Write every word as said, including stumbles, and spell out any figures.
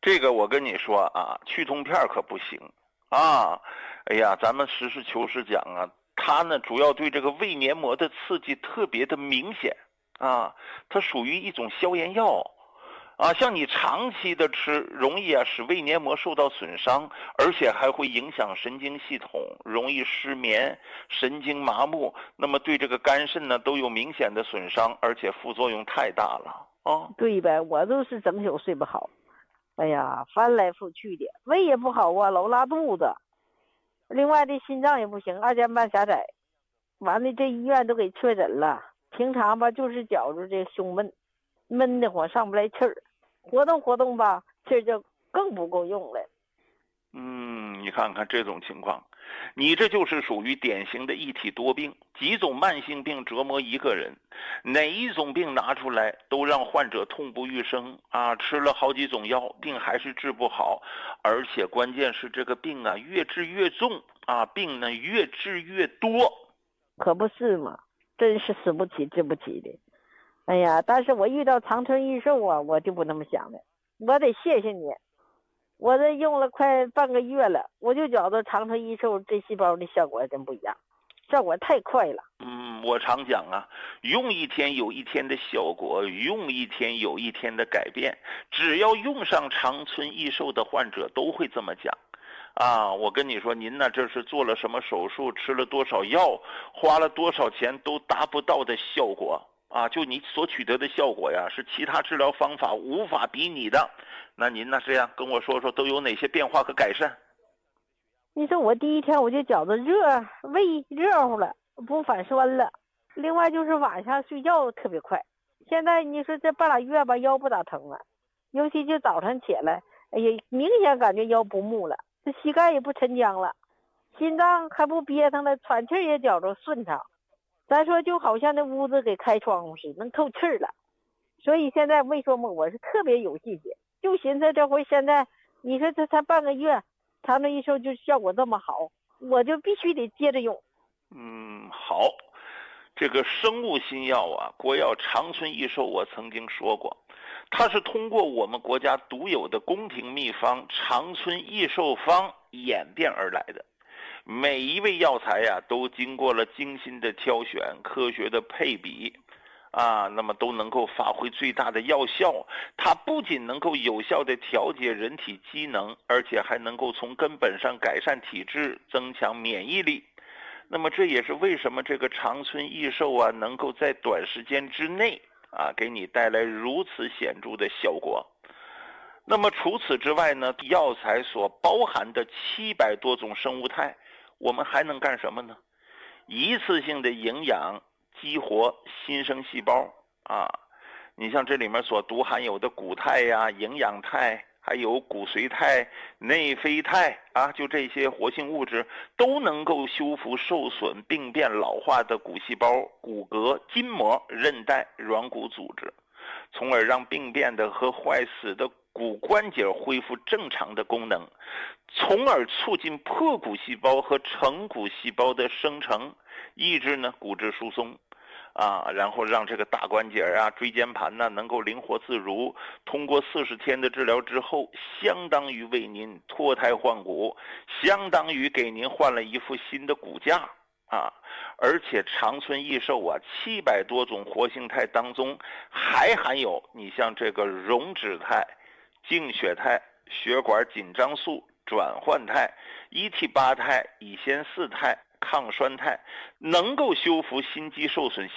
这个我跟你说啊，去痛片可不行啊！哎呀，咱们实事求是讲啊，它呢主要对这个胃黏膜的刺激特别的明显啊，它属于一种消炎药啊，像你长期的吃，容易啊使胃黏膜受到损伤，而且还会影响神经系统，容易失眠、神经麻木，那么对这个肝肾呢都有明显的损伤，而且副作用太大了啊！ 对呗，我都是整宿睡不好。哎呀，翻来覆去的，胃也不好啊，老拉肚子。另外这心脏也不行，二尖瓣狭窄。完了，这医院都给确诊了。平常吧，就是觉着这胸闷，闷得慌，上不来气儿。活动活动吧，气儿就更不够用了。 嗯，你看看这种情况，你这就是属于典型的一体多病，几种慢性病折磨一个人，哪一种病拿出来都让患者痛不欲生啊！吃了好几种药，病还是治不好，而且关键是这个病啊越治越重啊，病呢越治越多， 可不是嘛，真是死不起治不起的。哎呀，但是我遇到长春益寿啊，我就不那么想了，我得谢谢你。我这用了快半个月了，我就觉得长春益寿这细胞的效果真不一样，效果太快了。 嗯，我常讲啊，用一天有一天的效果，用一天有一天的改变。只要用上长春益寿的患者都会这么讲。啊，我跟你说，您呢这是做了什么手术，吃了多少药，花了多少钱都达不到的效果啊！就你所取得的效果呀，是其他治疗方法无法比拟的。那您呢这样跟我说说，都有哪些变化和改善？ 你说我第一天我就觉得热，胃热乎了，不反酸了。另外就是晚上睡觉特别快。现在你说这半拉月吧，腰不咋疼了，尤其就早上起来，哎呀，明显感觉腰不木了，这膝盖也不沉僵了，心脏还不憋腾了，喘气也觉着顺畅。咱说就好像那屋子给开窗户似的，能透气了。所以现在为什么我是特别有信心？就寻思这回现在，你说这才半个月，长春益寿就效果这么好，我就必须得接着用。 嗯，好，这个生物新药啊，国药长春益寿，我曾经说过，它是通过我们国家独有的宫廷秘方长春益寿方演变而来的。每一味药材呀、啊，都经过了精心的挑选、科学的配比。啊，那么都能够发挥最大的药效。它不仅能够有效地调节人体机能，而且还能够从根本上改善体质，增强免疫力。那么这也是为什么这个长春益寿啊，能够在短时间之内啊，给你带来如此显著的效果。那么除此之外呢，药材所包含的七百多种生物肽，我们还能干什么呢？一次性的营养，激活新生细胞啊！你像这里面所独含有的骨肽呀、营养肽，还有骨髓肽、内啡肽啊，就这些活性物质都能够修复受损、病变、老化的骨细胞、骨骼、筋膜、韧带、软骨组织，从而让病变的和坏死的骨关节恢复正常的功能，从而促进破骨细胞和成骨细胞的生成，抑制呢骨质疏松。啊，然后让这个大关节啊、椎间盘呢能够灵活自如。通过四十天的治疗之后，相当于为您脱胎换骨，相当于给您换了一副新的骨架啊！而且长春益寿啊，七百多种活性肽当中还含有你像这个溶脂肽、净血肽、血管紧张素、转换肽、一 T 八肽、乙酰四肽、抗栓肽，能够修复心肌受损